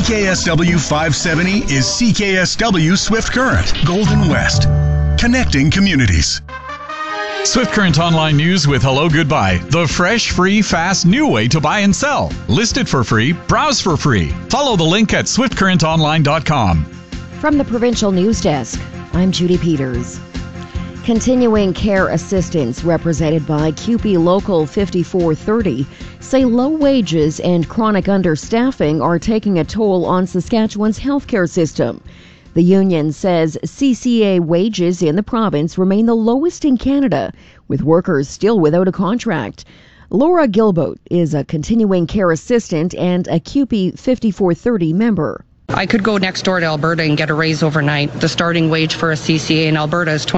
CKSW 570 is CKSW Swift Current, Golden West. Connecting communities. Swift Current Online News with Hello Goodbye, the fresh, free, fast, new way to buy and sell. List it for free, browse for free. Follow the link at swiftcurrentonline.com. From the Provincial News Desk, I'm Judy Peters. Continuing care assistants represented by CUPE Local 5430 say low wages and chronic understaffing are taking a toll on Saskatchewan's healthcare system. The union says CCA wages in the province remain the lowest in Canada, with workers still without a contract. Laura Gilboat is a continuing care assistant and a CUPE 5430 member. I could go next door to Alberta and get a raise overnight. The starting wage for a CCA in Alberta is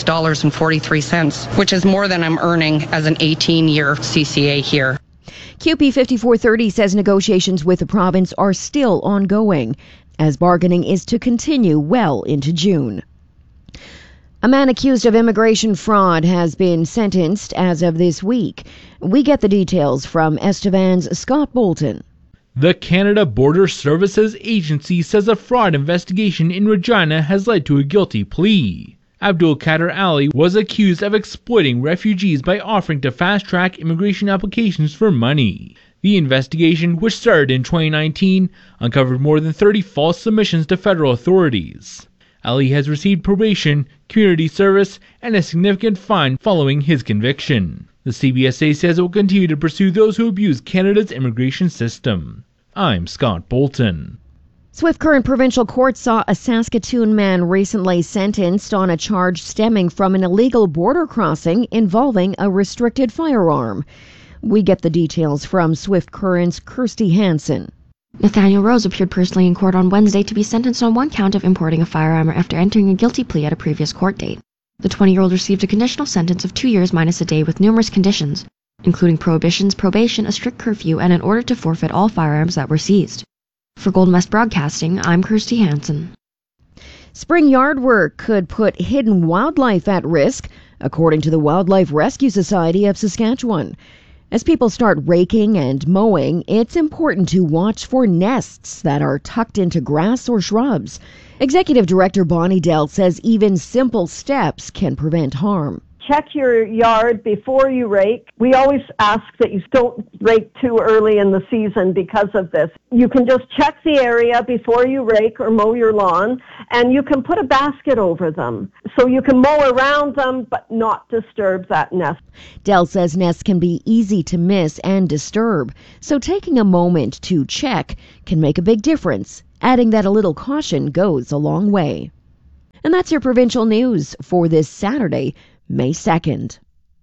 $26.43, which is more than I'm earning as an 18-year CCA here. CUPE 5430 says negotiations with the province are still ongoing, as bargaining is to continue well into June. A man accused of immigration fraud has been sentenced as of this week. We get the details from Estevan's Scott Bolton. The Canada Border Services Agency says a fraud investigation in Regina has led to a guilty plea. Abdul Kader Ali was accused of exploiting refugees by offering to fast-track immigration applications for money. The investigation, which started in 2019, uncovered more than 30 false submissions to federal authorities. Ali has received probation, community service, and a significant fine following his conviction. The CBSA says it will continue to pursue those who abuse Canada's immigration system. I'm Scott Bolton. Swift Current Provincial Court saw a Saskatoon man recently sentenced on a charge stemming from an illegal border crossing involving a restricted firearm. We get the details from Swift Current's Kirsty Hansen. Nathaniel Rose appeared personally in court on Wednesday to be sentenced on one count of importing a firearm after entering a guilty plea at a previous court date. The 20-year-old received a conditional sentence of 2 years minus a day with numerous conditions, including prohibitions, probation, a strict curfew, and an order to forfeit all firearms that were seized. For Golden West Broadcasting, I'm Kirsty Hansen. Spring yard work could put hidden wildlife at risk, according to the Wildlife Rescue Society of Saskatchewan. As people start raking and mowing, it's important to watch for nests that are tucked into grass or shrubs. Executive Director Bonnie Dell says even simple steps can prevent harm. Check your yard before you rake. We always ask that you don't rake too early in the season because of this. You can just check the area before you rake or mow your lawn, and you can put a basket over them. So you can mow around them, but not disturb that nest. Dell says nests can be easy to miss and disturb, so taking a moment to check can make a big difference, adding that a little caution goes a long way. And that's your provincial news for this Saturday, May 2nd.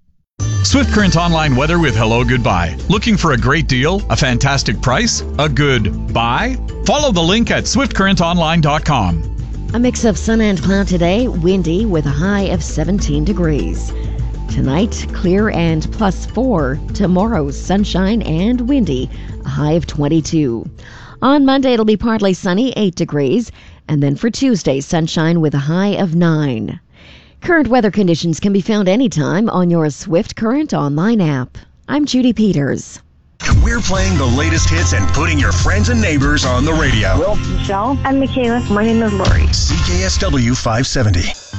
Swift Current Online weather with Hello Goodbye. Looking for a great deal, a fantastic price, a good buy? Follow the link at swiftcurrentonline.com. A mix of sun and cloud today, windy with a high of 17 degrees. Tonight, clear and +4. Tomorrow, sunshine and windy, a high of 22. On Monday, it'll be partly sunny, 8 degrees. And then for Tuesday, sunshine with a high of 9. Current weather conditions can be found anytime on your Swift Current Online app. I'm Judy Peters. We're playing the latest hits and putting your friends and neighbors on the radio. Will, Michelle, and Michaela. My name is Lori. CKSW 570.